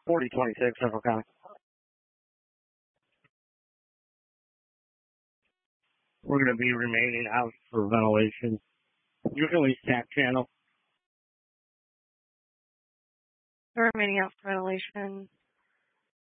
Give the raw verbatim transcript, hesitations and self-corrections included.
forty twenty-six, Central County. We're going to be remaining out for ventilation. Usually tap channel. We're remaining out for ventilation.